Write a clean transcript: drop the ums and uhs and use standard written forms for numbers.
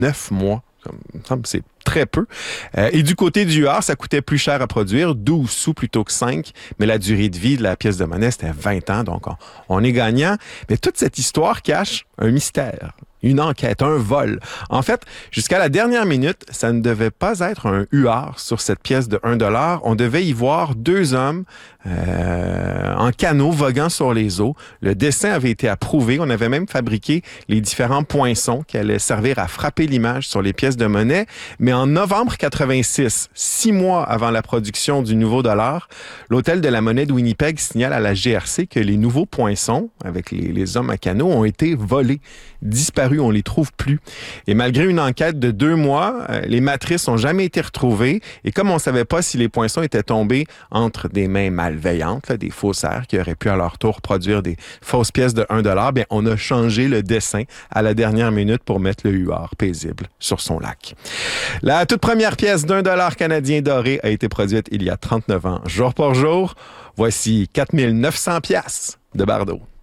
9 mois. Ça me semble que c'est très peu. Et du côté du huard, ça coûtait plus cher à produire, 12 sous plutôt que 5, mais la durée de vie de la pièce de monnaie, c'était 20 ans, donc on est gagnant. Mais toute cette histoire cache un mystère. Une enquête, un vol. En fait, jusqu'à la dernière minute, ça ne devait pas être un huard sur cette pièce de 1 $. On devait y voir deux hommes en canot voguant sur les eaux. Le dessin avait été approuvé. On avait même fabriqué les différents poinçons qui allaient servir à frapper l'image sur les pièces de monnaie. Mais en novembre 86, 6 mois avant la production du nouveau dollar, l'Hôtel de la monnaie de Winnipeg signale à la GRC que les nouveaux poinçons, avec les hommes à canot, ont été volés, disparus. On les trouve plus. Et malgré une enquête de 2 mois, les matrices n'ont jamais été retrouvées. Et comme on ne savait pas si les poinçons étaient tombés entre des mains malveillantes, là, des faussaires qui auraient pu à leur tour produire des fausses pièces de 1 $, bien, on a changé le dessin à la dernière minute pour mettre le huard paisible sur son lac. La toute première pièce d'1 $ canadien doré a été produite il y a 39 ans, jour pour jour. Voici 4 900 piastres de Bardot.